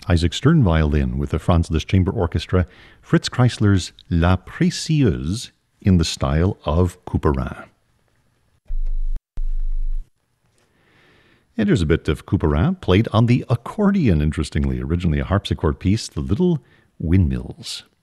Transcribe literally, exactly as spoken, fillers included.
Isaac Stern violin with the Franz Liszt Chamber Orchestra, Fritz Kreisler's La Précieuse in the style of Couperin. And here's a bit of Couperin played on the accordion, interestingly, originally a harpsichord piece, The Little Windmills.